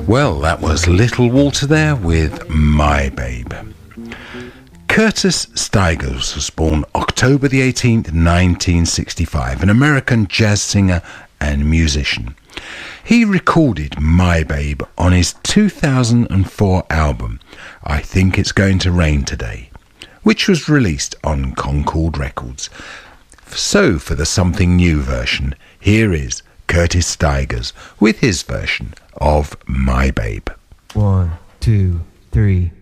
Well, that was Little Walter there with My Babe. Curtis Stigers was born October the 18th, 1965, an American jazz singer and musician. He recorded My Babe on his 2004 album, I Think It's Going to Rain Today, which was released on Concord Records. So for the Something New version, here is Curtis Stigers with his version of My Babe. 1, 2, 3